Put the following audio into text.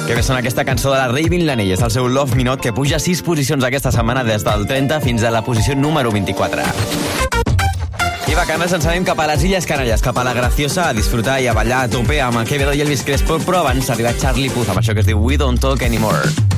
Que bé sona aquesta cançó de la Raven Lanell, és el seu Love Me Not, que puja 6 posicions aquesta setmana des del 30 fins a la posició número 24. I vacanes ens anem cap a les Illes Canàries, cap a la Graciosa, a disfrutar i a ballar a tope amb el Quevedo i Elvis Crespo, però abans arriba Charlie Puth amb això que es diu We Don't Talk Anymore.